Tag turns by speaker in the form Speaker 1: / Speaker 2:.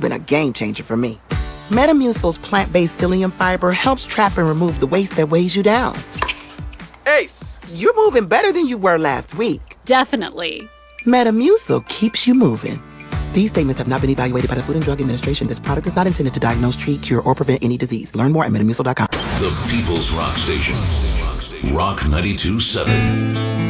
Speaker 1: been a game changer for me. Metamucil's plant-based psyllium fiber helps trap and remove the waste that weighs you down.
Speaker 2: Ace!
Speaker 1: You're moving better than you were last week.
Speaker 3: Definitely.
Speaker 1: Metamucil keeps you moving. These statements have not been evaluated by the Food and Drug Administration. This product is not intended to diagnose, treat, cure, or prevent any disease. Learn more at Metamucil.com.
Speaker 4: The People's Rock Station. Rock 92.7.